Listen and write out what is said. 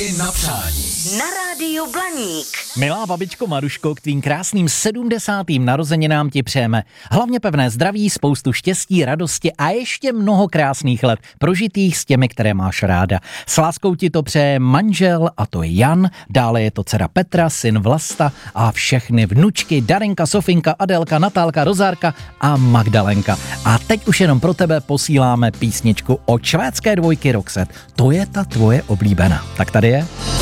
I na přání. Na rádiu Blaník. Milá babičko Maruško, k tvým krásným 70. narozeninám ti přejeme hlavně pevné zdraví, spoustu štěstí, radosti a ještě mnoho krásných let prožitých s těmi, které máš ráda. S láskou ti to přeje manžel, a to je Jan, dále je to dcera Petra, syn Vlasta a všechny vnučky Darinka, Sofinka, Adélka, Natálka, Rozárka a Magdalenka. A teď už jenom pro tebe posíláme písničku od švédské dvojky Roxette. To je ta tvoje oblíbená. Tak tady je.